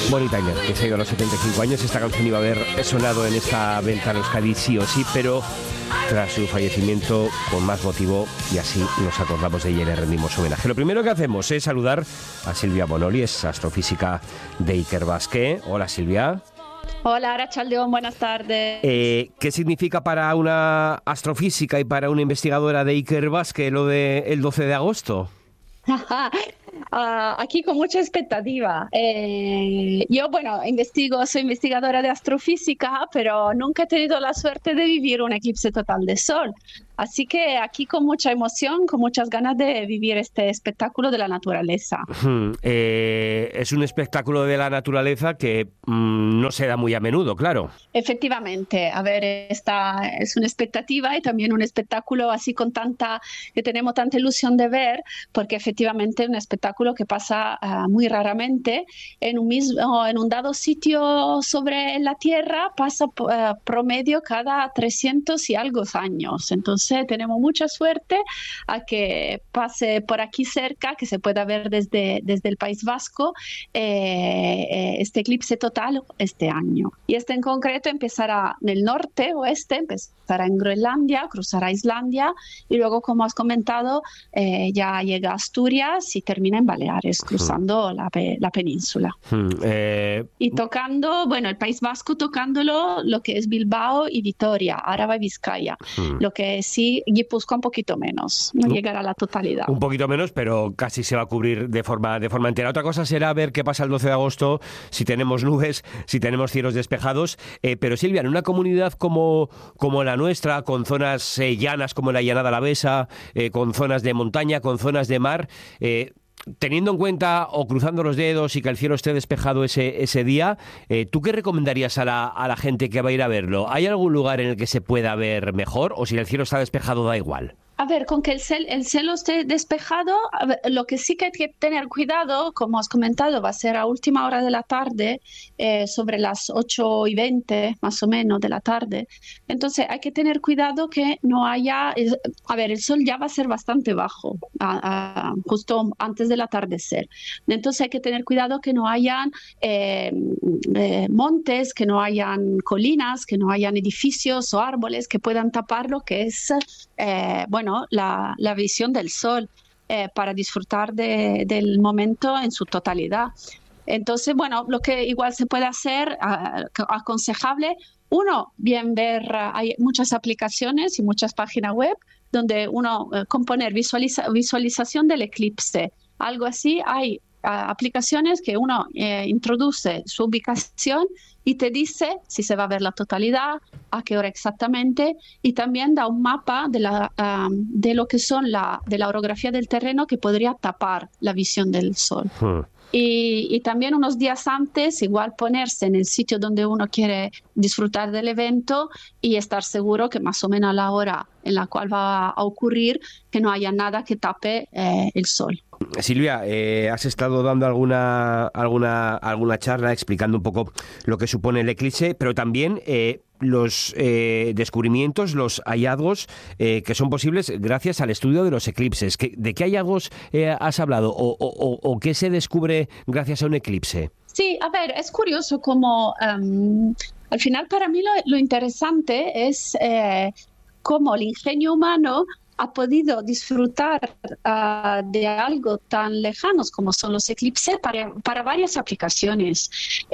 Bonnie Tyler, que se ha ido a los 75 años. Esta canción iba a haber sonado en esta Ventana Euskadi sí o sí, pero tras su fallecimiento, con más motivo, y así nos acordamos de ella y le rendimos homenaje. Lo primero que hacemos es saludar a Silvia Bonoli, es astrofísica de Ikerbasque. Hola, Silvia. Hola, Arratsaldeon, buenas tardes. ¿Qué significa para una astrofísica y para una investigadora de Ikerbasque lo del 12 de agosto? Aquí con mucha expectativa. Yo, soy investigadora de astrofísica, pero nunca he tenido la suerte de vivir un eclipse total de sol. Así que aquí con mucha emoción, con muchas ganas de vivir este espectáculo de la naturaleza. Es un espectáculo de la naturaleza que no se da muy a menudo, claro. Efectivamente, a ver, esta es una expectativa y también un espectáculo así que tenemos tanta ilusión de ver, porque efectivamente es un espectáculo que pasa muy raramente en un dado sitio sobre la Tierra, pasa promedio cada 300 y algo años. Entonces tenemos mucha suerte a que pase por aquí cerca, que se pueda ver desde el País Vasco este eclipse total este año. Y este en concreto empezará en el oeste, empezará en Groenlandia, cruzará Islandia y luego, como has comentado, ya llega a Asturias y termina en Baleares, cruzando la península. Y tocando, el País Vasco tocándolo, lo que es Bilbao y Vitoria, Áraba y Vizcaya. Lo que sí, Guipúzcoa un poquito menos, no llegará a la totalidad. Un poquito menos, pero casi se va a cubrir de forma entera. Otra cosa será ver qué pasa el 12 de agosto, si tenemos nubes, si tenemos cielos despejados. Pero Silvia, en una comunidad como la nuestra, con zonas llanas como la Llanada Alavesa, con zonas de montaña, con zonas de mar, teniendo en cuenta o cruzando los dedos y que el cielo esté despejado ese día, ¿tú qué recomendarías a la gente que va a ir a verlo? ¿Hay algún lugar en el que se pueda ver mejor o si el cielo está despejado da igual? A ver, con que el cielo esté despejado, lo que sí que hay que tener cuidado, como has comentado, va a ser a última hora de la tarde, sobre las 8:20 más o menos de la tarde. Entonces hay que tener cuidado que no haya... el sol ya va a ser bastante bajo, justo antes del atardecer. Entonces hay que tener cuidado que no hayan montes, que no hayan colinas, que no hayan edificios o árboles que puedan tapar lo que es... la visión del sol para disfrutar del momento en su totalidad. Entonces, lo que igual se puede hacer, aconsejable, bien ver, hay muchas aplicaciones y muchas páginas web donde uno componer visualización del eclipse. Algo así, hay aplicaciones que uno introduce su ubicación y te dice si se va a ver la totalidad, a qué hora exactamente, y también da un mapa de lo que son de la orografía del terreno que podría tapar la visión del sol. Y también unos días antes, igual ponerse en el sitio donde uno quiere disfrutar del evento y estar seguro que más o menos a la hora en la cual va a ocurrir, que no haya nada que tape el sol. Silvia, has estado dando alguna charla explicando un poco lo que supone el eclipse, pero también los descubrimientos, los hallazgos que son posibles gracias al estudio de los eclipses. ¿De qué hallazgos has hablado o qué se descubre gracias a un eclipse? Sí, a ver, es curioso como al final para mí lo interesante es cómo el ingenio humano ha podido disfrutar de algo tan lejanos como son los eclipses para varias aplicaciones.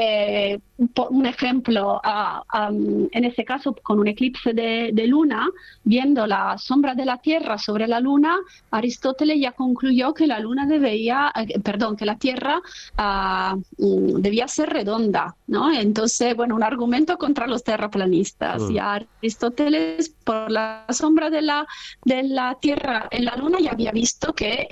Un ejemplo, en este caso con un eclipse de luna, viendo la sombra de la Tierra sobre la luna, Aristóteles ya concluyó que que la Tierra debía ser redonda, ¿no? Entonces, un argumento contra los terraplanistas. Y Aristóteles, por la sombra de la Tierra en la Luna, ya había visto que,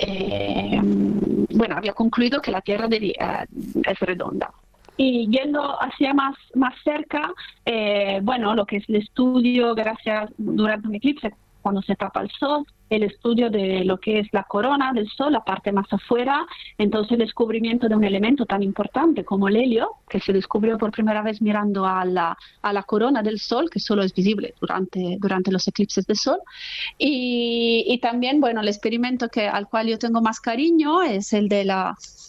había concluido que la Tierra es redonda. Y yendo hacia más cerca, lo que es el estudio durante un eclipse, cuando se tapa el sol, el estudio de lo que es la corona del sol, la parte más afuera, entonces el descubrimiento de un elemento tan importante como el helio, que se descubrió por primera vez mirando a la corona del sol, que solo es visible durante los eclipses de sol, y también, el experimento al cual yo tengo más cariño es el de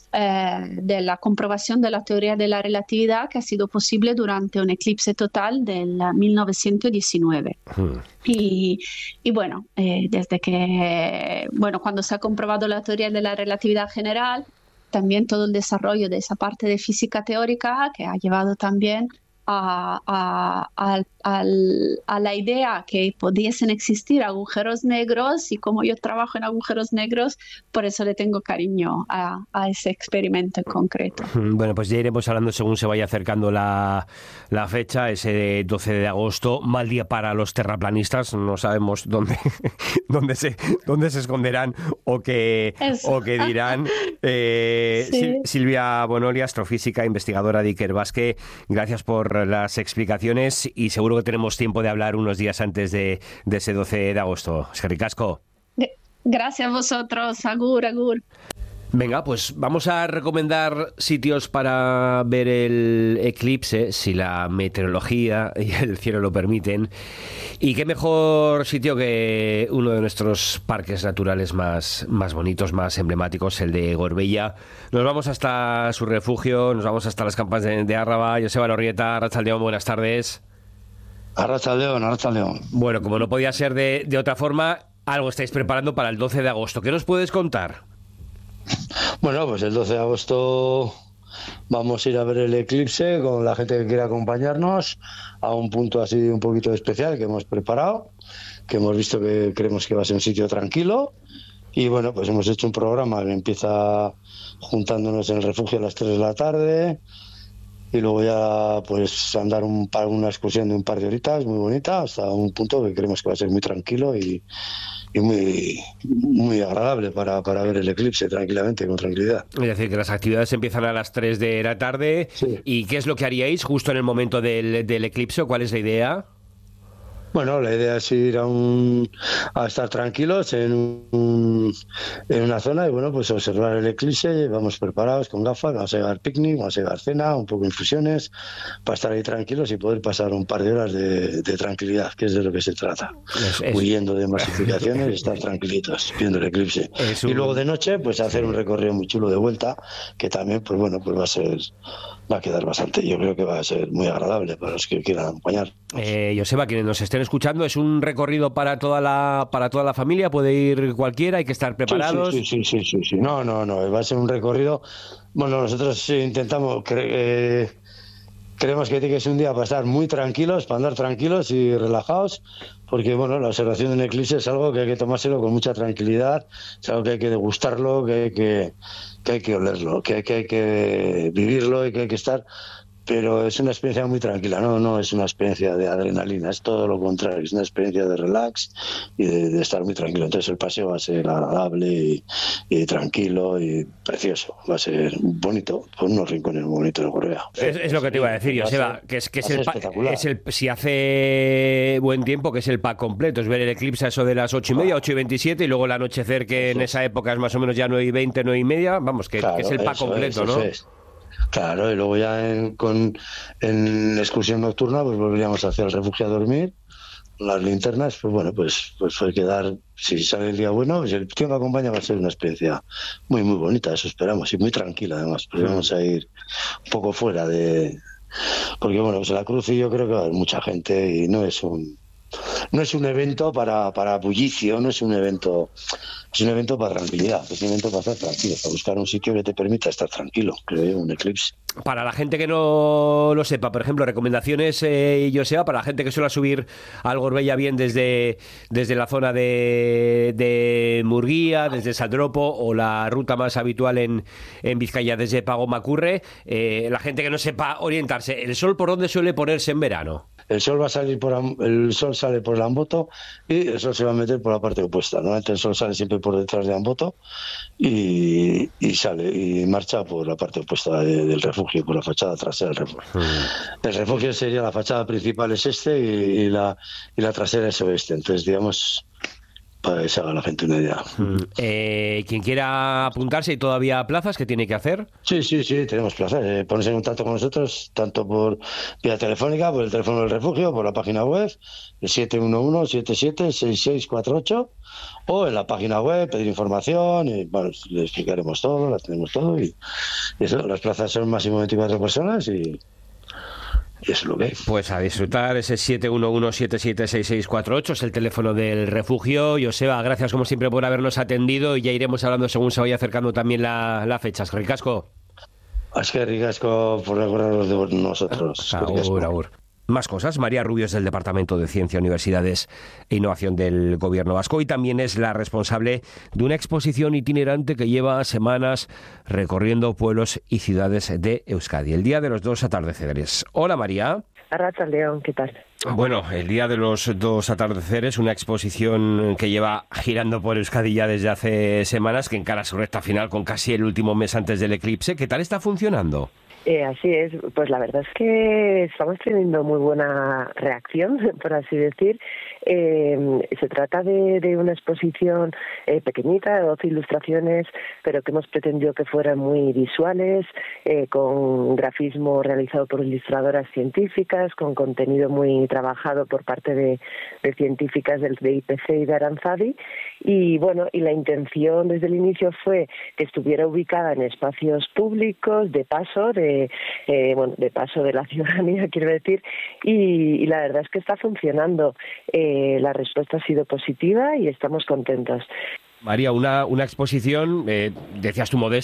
de la comprobación de la teoría de la relatividad que ha sido posible durante un eclipse total del 1919. Y bueno, desde que, bueno, cuando se ha comprobado la teoría de la relatividad general, también todo el desarrollo de esa parte de física teórica que ha llevado también a la idea que pudiesen existir agujeros negros, y como yo trabajo en agujeros negros, por eso le tengo cariño a ese experimento en concreto. Bueno, pues ya iremos hablando según se vaya acercando la fecha, ese 12 de agosto, mal día para los terraplanistas, no sabemos dónde se esconderán o qué dirán. Sí. Silvia Bonoli, astrofísica, investigadora de Ikerbasque, gracias por las explicaciones y seguro que tenemos tiempo de hablar unos días antes de ese 12 de agosto. Eskerrik asko. Gracias a vosotros. Agur, agur. Venga, pues vamos a recomendar sitios para ver el eclipse, si la meteorología y el cielo lo permiten. Y qué mejor sitio que uno de nuestros parques naturales más bonitos, más emblemáticos, el de Gorbella. Nos vamos hasta su refugio, nos vamos hasta las campas de Árraba. Joseba Lorrieta, Arratsaldeon, buenas tardes. Arratsaldeon. Bueno, como no podía ser de otra forma, algo estáis preparando para el 12 de agosto. ¿Qué nos puedes contar? Bueno, pues el 12 de agosto vamos a ir a ver el eclipse con la gente que quiera acompañarnos a un punto así un poquito especial que hemos preparado, que hemos visto que creemos que va a ser un sitio tranquilo. Y bueno, pues hemos hecho un programa que empieza juntándonos en el refugio a las 3 de la tarde y luego ya pues andar una excursión de un par de horitas muy bonita hasta un punto que creemos que va a ser muy tranquilo y muy agradable para ver el eclipse tranquilamente, con tranquilidad. Es decir, que las actividades empiezan a las 3 de la tarde. Sí. ¿Y qué es lo que haríais justo en el momento del eclipse? ¿Cuál es la idea? Bueno, la idea es ir a estar tranquilos en una zona y bueno, pues observar el eclipse. Vamos preparados con gafas, vamos a llevar picnic, vamos a llevar cena, un poco de infusiones, para estar ahí tranquilos y poder pasar un par de horas de tranquilidad, que es de lo que se trata. Huyendo de masificaciones y estar tranquilitos viendo el eclipse. Y luego de noche, pues hacer un recorrido muy chulo de vuelta, que también, pues bueno, pues va a quedar bastante. Yo creo que va a ser muy agradable para los que quieran acompañar. Joseba, quienes nos estén escuchando, es un recorrido para toda la familia, puede ir cualquiera, hay que estar preparados. Sí. No, va a ser un recorrido. Bueno, nosotros intentamos, creemos que tiene que ser un día para estar muy tranquilos, para andar tranquilos y relajados, porque bueno, la observación de un eclipse es algo que hay que tomárselo con mucha tranquilidad, es algo que hay que degustarlo, que hay que olerlo, que hay que vivirlo y que hay que estar. Pero es una experiencia muy tranquila, no es una experiencia de adrenalina, es todo lo contrario, es una experiencia de relax y de estar muy tranquilo. Entonces el paseo va a ser agradable y tranquilo y precioso, va a ser bonito, con unos rincones muy bonitos de Gorbea. Es lo que te iba a decir, Joseba, que es si hace buen tiempo, que es el pack completo, es ver el eclipse a eso de las 8:30, 8:27 y luego el anochecer, que en esa época es más o menos ya 9:20, 9:30, vamos, que es el pack completo, ¿no? Claro, y luego ya en excursión nocturna pues volveríamos hacia el refugio a dormir, las linternas, pues bueno, pues hay que dar, si sale el día bueno, pues el tiempo que acompaña va a ser una experiencia muy muy bonita, eso esperamos, y muy tranquila además, porque vamos a ir un poco fuera porque bueno, pues en la cruz y yo creo que va a haber mucha gente y no es un evento para bullicio, es un evento para tranquilidad, es un evento para estar tranquilo, para buscar un sitio que te permita estar tranquilo, creo yo, un eclipse. Para la gente que no lo sepa, por ejemplo, recomendaciones, Joseba, para la gente que suele subir al Gorbella bien desde la zona de Murguía, desde Saldropo o la ruta más habitual en Vizcaya desde Pagomacurre, la gente que no sepa orientarse, ¿el sol por dónde suele ponerse en verano? El sol sale por el Amboto y el sol se va a meter por la parte opuesta. Normalmente el sol sale siempre por detrás de Amboto y sale y marcha por la parte opuesta del refugio, por la fachada trasera del refugio. El refugio sería la fachada principal es y la trasera es oeste. Entonces, digamos para que se haga la gente una idea. Quien quiera apuntarse, ¿hay todavía plazas? ¿Qué tiene que hacer? Sí, tenemos plazas. Ponerse en contacto con nosotros, tanto por vía telefónica, por el teléfono del refugio, por la página web, el 711-77-6648, o en la página web, pedir información, y bueno, le explicaremos todo, la tenemos todo, y eso, las plazas son máximo 24 personas, y eso es lo que hay. Pues a disfrutar, ese 711-776648 es el teléfono del refugio. Joseba, gracias como siempre por habernos atendido, y ya iremos hablando según se vaya acercando también la fecha. Es que ricasco. Es que ricasco por recordarnos de nosotros. Agur. Más cosas. María Rubio es del Departamento de Ciencia, Universidades e Innovación del Gobierno vasco y también es la responsable de una exposición itinerante que lleva semanas recorriendo pueblos y ciudades de Euskadi. El Día de los Dos Atardeceres. Hola, María. Arratsaldeon, ¿qué tal? Bueno, el Día de los Dos Atardeceres, una exposición que lleva girando por Euskadi ya desde hace semanas, que encara su recta final con casi el último mes antes del eclipse. ¿Qué tal está funcionando? Así es, pues la verdad es que estamos teniendo muy buena reacción, por así decir. Se trata de una exposición pequeñita, de 12 ilustraciones, pero que hemos pretendido que fueran muy visuales, con grafismo realizado por ilustradoras científicas, con contenido muy trabajado por parte de científicas de IPC y de Aranzadi. Y bueno, y la intención desde el inicio fue que estuviera ubicada en espacios públicos, de paso de la ciudadanía, quiero decir, y la verdad es que está funcionando. La respuesta ha sido positiva y estamos contentos. María, una exposición, decías tú, modesta,